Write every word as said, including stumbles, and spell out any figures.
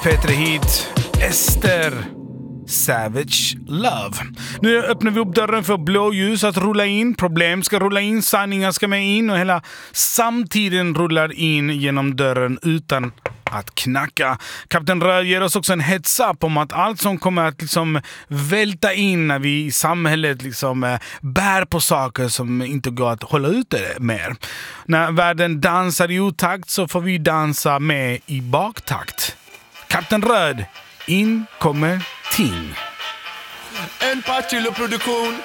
Peter Hit, Ester, Savage Love. Nu öppnar vi upp dörren för blåljus att rulla in. Problem ska rulla in, sanningar ska med in och hela samtiden rullar in genom dörren utan att knacka. Kapten Röd ger oss också en heads up om att allt som kommer att liksom välta in när vi i samhället liksom eh, bär på saker som inte går att hålla ute mer. När världen dansar i otakt så får vi dansa med i baktakt. Kapten Röd, in kommer Ting. En Partille-produktion